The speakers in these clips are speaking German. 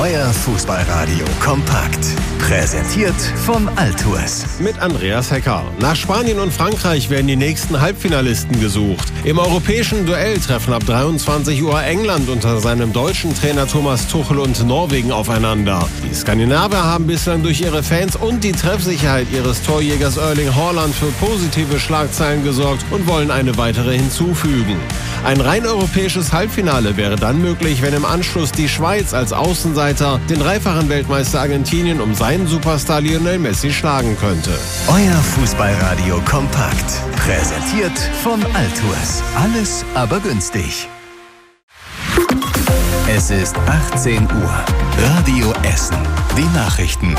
Euer Fußballradio kompakt. Präsentiert von Altours. Mit Andreas Hecker. Nach Spanien und Frankreich werden die nächsten Halbfinalisten gesucht. Im europäischen Duell treffen ab 23 Uhr England unter seinem deutschen Trainer Thomas Tuchel und Norwegen aufeinander. Die Skandinavier haben bislang durch ihre Fans und die Treffsicherheit ihres Torjägers Erling Haaland für positive Schlagzeilen gesorgt und wollen eine weitere hinzufügen. Ein rein europäisches Halbfinale wäre dann möglich, wenn im Anschluss die Schweiz als Außenseiter den dreifachen Weltmeister Argentinien um seinen Superstar Lionel Messi schlagen könnte. Euer Fußballradio kompakt. Präsentiert von Altours. Alles aber günstig. Es ist 18 Uhr. Radio Essen. Die Nachrichten.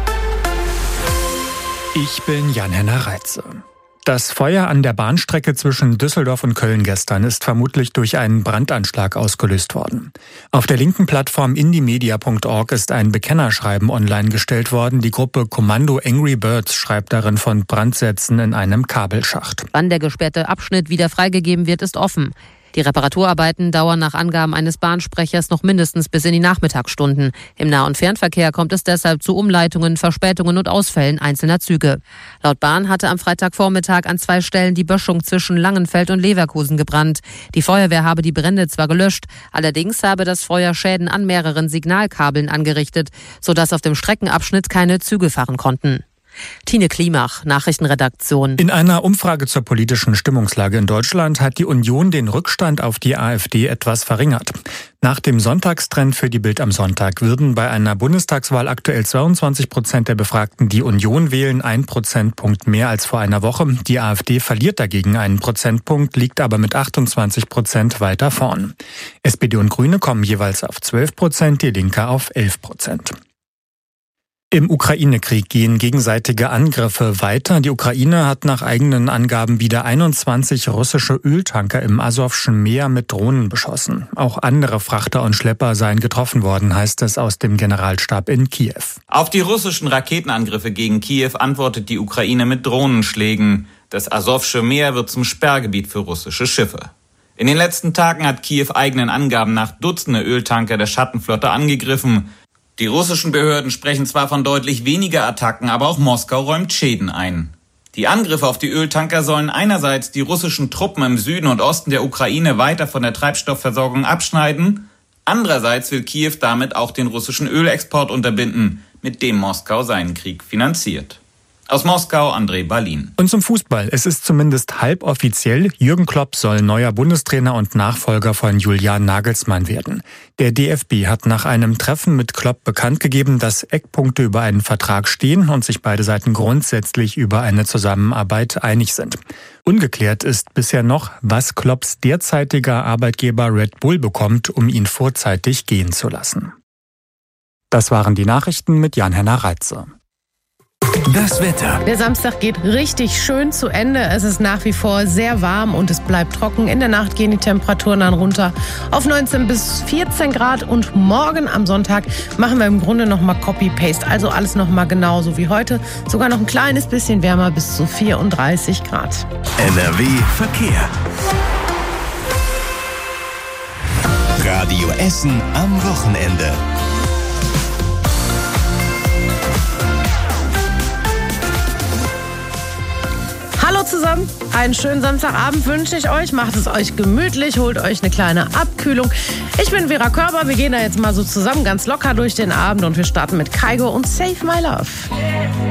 Ich bin Jan-Henner Reitze. Das Feuer an der Bahnstrecke zwischen Düsseldorf und Köln gestern ist vermutlich durch einen Brandanschlag ausgelöst worden. Auf der linken Plattform indiemedia.org ist ein Bekennerschreiben online gestellt worden. Die Gruppe Kommando Angry Birds schreibt darin von Brandsätzen in einem Kabelschacht. Wann der gesperrte Abschnitt wieder freigegeben wird, ist offen. Die Reparaturarbeiten dauern nach Angaben eines Bahnsprechers noch mindestens bis in die Nachmittagsstunden. Im Nah- und Fernverkehr kommt es deshalb zu Umleitungen, Verspätungen und Ausfällen einzelner Züge. Laut Bahn hatte am Freitagvormittag an 2 Stellen die Böschung zwischen Langenfeld und Leverkusen gebrannt. Die Feuerwehr habe die Brände zwar gelöscht, allerdings habe das Feuer Schäden an mehreren Signalkabeln angerichtet, sodass auf dem Streckenabschnitt keine Züge fahren konnten. Tine Klimach, Nachrichtenredaktion. In einer Umfrage zur politischen Stimmungslage in Deutschland hat die Union den Rückstand auf die AfD etwas verringert. Nach dem Sonntagstrend für die Bild am Sonntag würden bei einer Bundestagswahl aktuell 22% der Befragten die Union wählen, 1 Prozentpunkt mehr als vor einer Woche. Die AfD verliert dagegen einen Prozentpunkt, liegt aber mit 28% weiter vorn. SPD und Grüne kommen jeweils auf 12%, die Linke auf 11%. Im Ukraine-Krieg gehen gegenseitige Angriffe weiter. Die Ukraine hat nach eigenen Angaben wieder 21 russische Öltanker im Asowschen Meer mit Drohnen beschossen. Auch andere Frachter und Schlepper seien getroffen worden, heißt es aus dem Generalstab in Kiew. Auf die russischen Raketenangriffe gegen Kiew antwortet die Ukraine mit Drohnenschlägen. Das Asowsche Meer wird zum Sperrgebiet für russische Schiffe. In den letzten Tagen hat Kiew eigenen Angaben nach Dutzende Öltanker der Schattenflotte angegriffen. Die russischen Behörden sprechen zwar von deutlich weniger Attacken, aber auch Moskau räumt Schäden ein. Die Angriffe auf die Öltanker sollen einerseits die russischen Truppen im Süden und Osten der Ukraine weiter von der Treibstoffversorgung abschneiden, andererseits will Kiew damit auch den russischen Ölexport unterbinden, mit dem Moskau seinen Krieg finanziert. Aus Moskau, André Balin. Und zum Fußball. Es ist zumindest halboffiziell. Jürgen Klopp soll neuer Bundestrainer und Nachfolger von Julian Nagelsmann werden. Der DFB hat nach einem Treffen mit Klopp bekannt gegeben, dass Eckpunkte über einen Vertrag stehen und sich beide Seiten grundsätzlich über eine Zusammenarbeit einig sind. Ungeklärt ist bisher noch, was Klopps derzeitiger Arbeitgeber Red Bull bekommt, um ihn vorzeitig gehen zu lassen. Das waren die Nachrichten mit Jan-Henner Reitze. Das Wetter. Der Samstag geht richtig schön zu Ende. Es ist nach wie vor sehr warm und es bleibt trocken. In der Nacht gehen die Temperaturen dann runter auf 19 bis 14 Grad. Und morgen am Sonntag machen wir im Grunde nochmal Copy-Paste. Also alles nochmal genauso wie heute. Sogar noch ein kleines bisschen wärmer bis zu 34 Grad. NRW Verkehr. Radio Essen am Wochenende. Hallo zusammen, einen schönen Samstagabend wünsche ich euch. Macht es euch gemütlich, holt euch eine kleine Abkühlung. Ich bin Vera Körber, wir gehen da jetzt mal so zusammen ganz locker durch den Abend und wir starten mit Kygo und Save My Love.